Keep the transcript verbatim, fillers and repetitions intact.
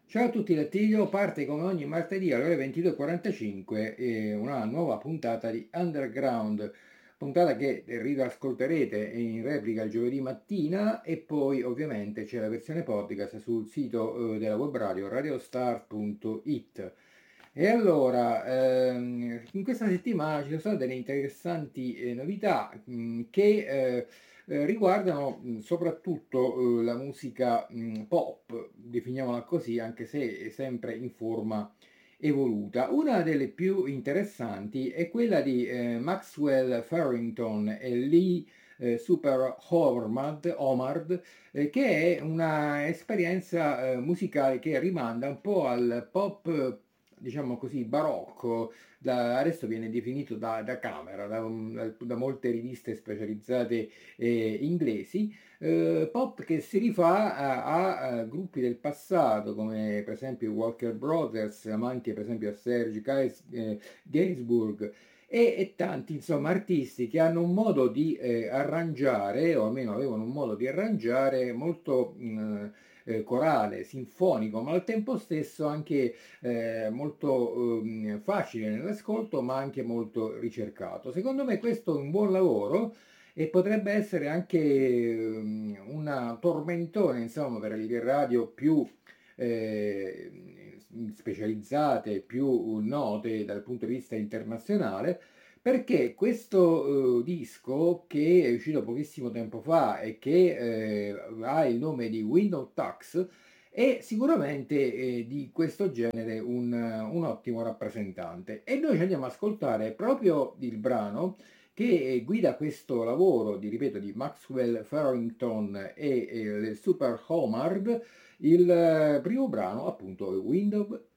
Ciao a tutti, Lattilio parte come ogni martedì alle ore ventidue e quarantacinque eh, una nuova puntata di Underground, puntata che riascolterete in replica il giovedì mattina e poi ovviamente c'è la versione podcast sul sito eh, della web radio radiostar punto it. E allora, ehm, in questa settimana ci sono state delle interessanti eh, novità mh, che eh, eh, riguardano mh, soprattutto eh, la musica mh, pop, definiamola così, anche se è sempre in forma evoluta. Una delle più interessanti è quella di eh, Maxwell Farrington e Lee eh, Super Homard, Homard, eh, che è una esperienza eh, musicale che rimanda un po' al pop, diciamo così, barocco, da, adesso viene definito da, da camera, da, un- da molte riviste specializzate eh, inglesi, eh, pop che si rifà a, a- a gruppi del passato come per esempio i Walker Brothers, amanti per esempio a Serge Gais- eh, Gainsbourg e, e tanti insomma artisti che hanno un modo di eh, arrangiare, o almeno avevano un modo di arrangiare molto mh, eh, corale, sinfonico, ma al tempo stesso anche eh, molto ehm, facile nell'ascolto, ma anche molto ricercato. Secondo me questo è un buon lavoro e potrebbe essere anche ehm, una tormentone, insomma, per le radio più eh, specializzate, più note dal punto di vista internazionale, perché questo eh, disco, che è uscito pochissimo tempo fa e che eh, ha il nome di Window Tax, è sicuramente eh, di questo genere un, un ottimo rappresentante. E noi ci andiamo ad ascoltare proprio il brano che guida questo lavoro di, ripeto, di Maxwell Farrington e, e il Super Homard, il eh, primo brano appunto Window